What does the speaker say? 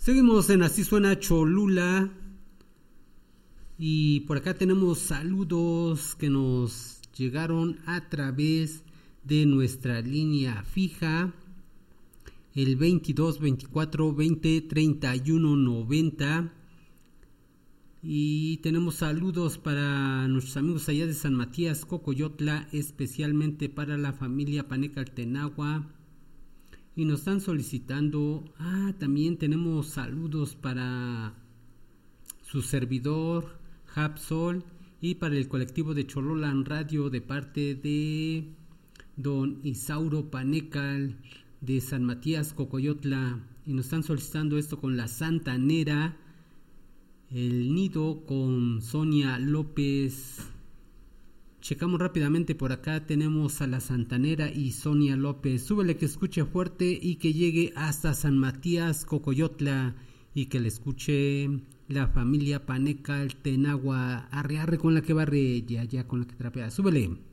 Seguimos en Así Suena Cholula. Y por acá tenemos saludos que nos llegaron a través de nuestra línea fija, el 22 24 20 31 90. Y tenemos saludos para nuestros amigos allá de San Matías, Cocoyotla, especialmente para la familia Paneca Tenagua. Y nos están solicitando, también tenemos saludos para su servidor, Hapsol, y para el colectivo de Chololan Radio de parte de don Isauro Panecal de San Matías, Cocoyotla. Y nos están solicitando esto con La Santanera, El Nido con Sonia López. Checamos rápidamente por acá, tenemos a La Santanera y Sonia López. Súbele que escuche fuerte y que llegue hasta San Matías, Cocoyotla, y que le escuche la familia Paneca Tenagua. Arre, arre con la que barre, ya con la que trapea. Súbele.